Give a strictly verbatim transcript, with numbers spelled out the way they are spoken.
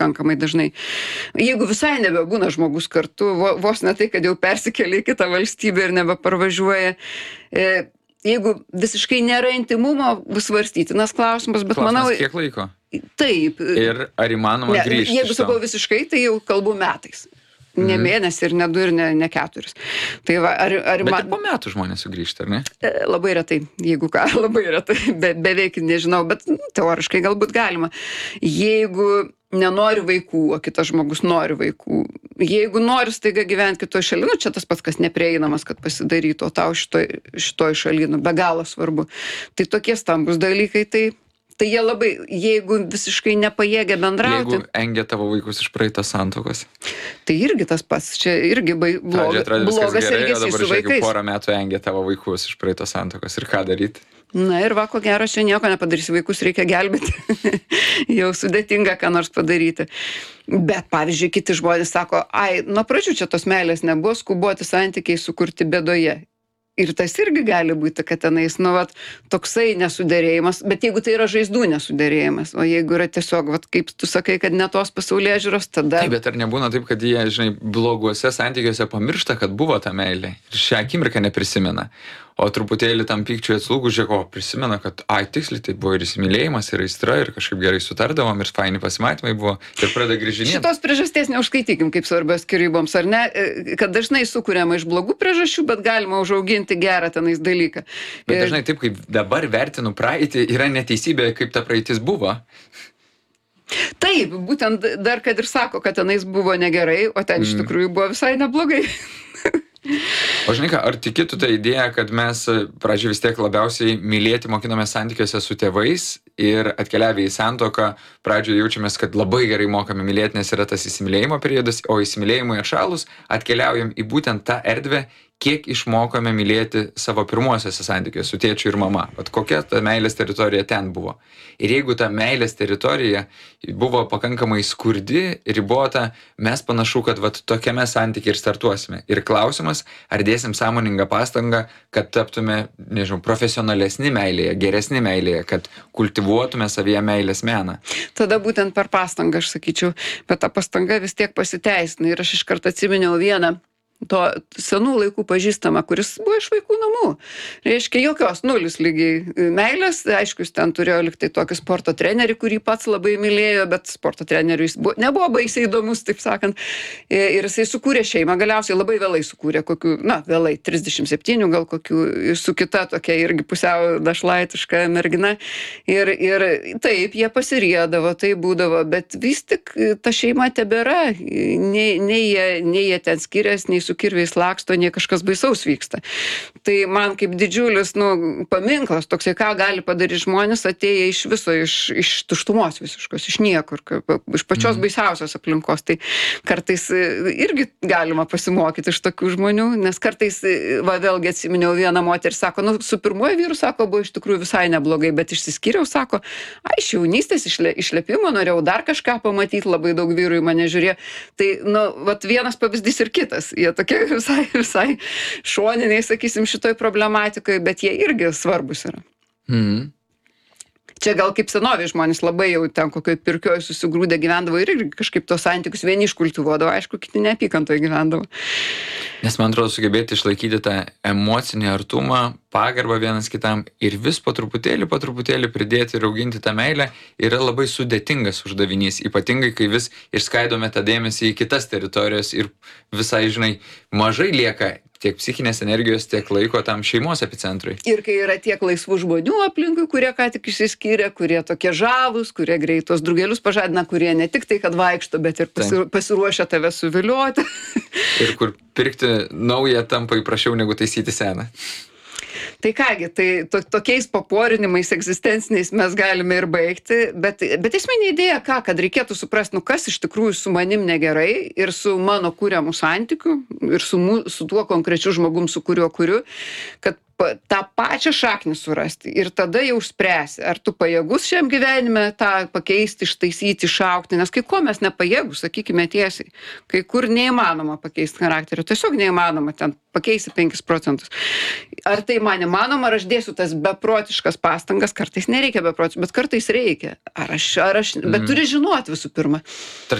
pakankamai dažnai. Jeigu visai nebebūna žmogus kartu, vo, vos ne tai, kad jau persikėlė į kitą valstybę ir nebeparvažiuoja, e, jeigu visiškai nėra intimumo, bus svarstytinas klausimas, bet Klausimas, manau... kiek laiko? Taip. Ir ar įmanoma ne, grįžti? Jeigu sakau visiškai, tai jau kalbu metais. Ne Mhm. mėnesį ir ne du ir ne, ne keturis. Tai va, ar, ar Bet man... ir po metų žmonės sugrįžta, ar ne? E, Labai retai, jeigu ką, labai retai, be, beveik nežinau, bet nu, teoriškai galbūt galima. Jeigu nenori vaikų, o kitas žmogus nori vaikų, jeigu nori staiga gyventi kitoj šaly, nu čia tas pats, kas neprieinamas, kad pasidarytų, o tau šitoj, šitoj šaly, nu be galo svarbu. Tai tokie stambus dalykai, tai... Tai jie labai, jeigu visiškai nepajėgia bendrauti... Jeigu engia tavo vaikus iš praeitos santuokos. Tai irgi tas pats, čia irgi bai, bloga, blogas elgesys su vaikais. Porą metų engia tavo vaikus iš praeitos santuokos ir ką daryti? Na ir va, ko gero, čia nieko nepadarysi, vaikus reikia gelbėti. Jau sudėtinga ką nors padaryti. Bet, pavyzdžiui, kiti žmonės sako, ai, nuo pradžių čia tos meilės nebuvo, skuboti santykiai sukurti bėdoje. Ir tas irgi gali būti, kad tenais, nu, vat, toksai nesuderėjimas, bet jeigu tai yra žaizdų nesuderėjimas, o jeigu yra tiesiog, vat, kaip tu sakai, kad ne tos pasaulėžiūros, tada... Taip, bet ar nebūna taip, kad jie, žinai, bloguose santykiuose pamiršta, kad buvo ta meilė ir šią akimirką neprisimena, o truputėlį tam pykčiui atslūgus, žiūrėk, o prisimena, kad, ai, tiksliai, tai buvo ir įsimylėjimas, ir aistra, ir kažkaip gerai sutardavom, ir faini pasimatymai buvo, ir pradeda grįžinėti. Šitos priežasties neužskaitykim kaip svarbios skyryboms, ar ne, kad dažnai sukuriama iš blogų priežasčių, bet galima užauginti gerą tenais dalyką. Bet Ir- dažnai taip, kaip dabar vertinu praeitį, yra neteisybė, kaip ta praeitis buvo. Taip, būtent dar kad ir sako, kad tenais buvo negerai, o ten iš tikrųjų buvo visai neblogai. O žinai ką, ar tikėtų tą idėją, kad mes pradžioj vis tiek labiausiai mylėti mokiname santykiuose su tėvais ir atkeliavę į santuoką, pradžioj jaučiamės, kad labai gerai mokame mylėti, nes yra tas įsimylėjimo periodas, o įsimylėjimui atšalus atkeliaujam į būtent tą erdvę, kiek išmokome mylėti savo pirmuosiuose santykiuose su tėčiu ir mama. Vat kokia ta meilės teritorija ten buvo. Ir jeigu ta meilės teritorija buvo pakankamai skurdi, ribota, mes panašu, kad vat tokiame santykiai ir startuosime. Ir klausimas, ar dėsim sąmoningą pastangą, kad taptume, nežinau, profesionalesni meilėje, geresni meilėje, kad kultivuotume savyje meilės meną. Tada būtent per pastangą, aš sakyčiau, bet ta pastanga vis tiek pasiteisina. Ir aš iš karto atsiminiau vieną to senų laikų pažįstamą, kuris buvo iš vaikų namų. Reiškia, jokios nulis lygiai meilės. Aišku, jis ten turėjo liktai tokį sporto trenerį, kurį pats labai mylėjo, bet sporto treneriui jis buvo, nebuvo baisiai įdomus, taip sakant. Ir jisai sukūrė šeimą, galiausiai labai vėlai sukūrė, kokių, na, vėlai, trisdešimt septynių gal kokių, su kita tokia irgi pusiau dašlaitiška mergina. Ir, ir taip, jie pasiriedavo, tai būdavo, bet vis tik ta šeima tebėra. Nei, nei, jie, nei jie ten skiriasi, nei su kirviais laksto, nie kažkas baisaus vyksta. Tai man kaip didžiulis, nu, paminklas toksai, ką gali padaryti žmonės atėję iš viso, iš, iš tuštumos visiškos, iš niekur, iš pačios Mhm. baisiausios aplinkos. Tai kartais irgi galima pasimokyti iš tokių žmonių, nes kartais, va, vėlgi atsiminiau vieną moterį, sako, nu, su pirmuoju vyru, sako, buvo iš tikrųjų visai neblogai, bet išsiskyriau, sako, ai, iš jaunystės išle, išlepimo norėjau dar kažką pamatyti, labai daug vyrų į mane žiūrėjo. Tai, nu, vat vienas pavyzdys ir kitas. Jie tokie visai, visai šoniniai, sakysim, šitoj problematikoje, bet jie irgi svarbus yra. Mhm. Čia gal kaip senovė žmonės labai jau ten kokioj pirkioj susigrūdę gyvendavo ir irgi kažkaip tos santykius vieni iškultivuodavo, aišku, kiti neapykantoje gyvendavo. Nes man atrodo, sugebėti išlaikyti tą emocinį artumą, pagarbą vienas kitam ir vis po truputėlį, po truputėlį pridėti ir auginti tą meilę yra labai sudėtingas uždavinys, ypatingai kai vis išskaidome tą dėmesį į kitas teritorijas ir visai, žinai, mažai lieka tiek psichinės energijos, tiek laiko tam šeimos epicentrui. Ir kai yra tiek laisvų žmonių aplinkui, kurie ką tik išsiskyrė, kurie tokie žavūs, kurie greitos drugelius pažadina, kurie ne tik tai, kad vaikšto, bet ir pasi, pasiruošia tave suvilioti. Ir kur pirkti naują tampa įprašiau negu taisyti seną. Tai kągi, tai to, tokiais paporinimais egzistenciniais mes galime ir baigti, bet, bet esminė idėja ką, kad reikėtų suprasti, nu kas iš tikrųjų su manim negerai ir su mano kuriamu santykiu ir su, mu, su tuo konkrečiu žmogum, su kuriuo kuriu, kad pa, tą pačią šaknį surasti ir tada jau spręsi, ar tu pajėgus šiam gyvenime tą pakeisti, ištaisyti, išaukti, nes kai ko mes nepajėgus, sakykime tiesiai, kai kur neįmanoma pakeisti charakterio, tiesiog neįmanoma ten pakeisi penkis procentus. Ar tai man įmanoma, ar aš dėsiu tas beprotiškas pastangas, kartais nereikia beprotiškas, bet kartais reikia. Ar aš, ar aš, bet turi žinoti visų pirma.